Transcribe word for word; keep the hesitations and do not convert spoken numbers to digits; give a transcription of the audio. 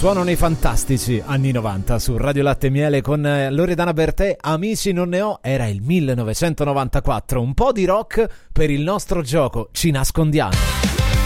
Suonano i fantastici anni novanta su Radio Latte e Miele con Loredana Bertè. Amici non ne ho, era il millenovecentonovantaquattro. Un po' di rock per il nostro gioco Ci nascondiamo.